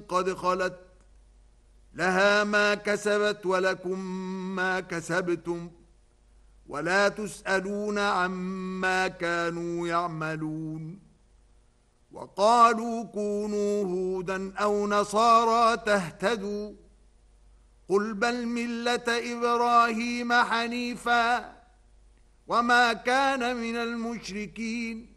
قد خلت لها ما كسبت ولكم ما كسبتم ولا تسألون عما كانوا يعملون وقالوا كونوا هودا أو نصارى تهتدوا قل بل ملة إبراهيم حنيفا وما كان من المشركين